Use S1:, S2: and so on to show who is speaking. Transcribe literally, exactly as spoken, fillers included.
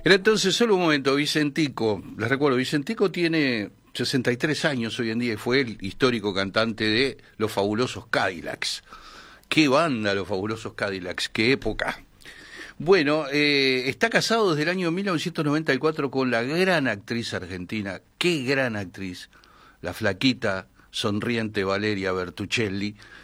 S1: Era entonces, solo un momento, Vicentico, les recuerdo, Vicentico tiene sesenta y tres años hoy en día y fue el histórico cantante de Los Fabulosos Cadillacs. ¡Qué banda, Los Fabulosos Cadillacs! ¡Qué época! Bueno, eh, está casado desde el año mil novecientos noventa y cuatro con la gran actriz argentina, qué gran actriz, la flaquita, sonriente Valeria Bertuccelli,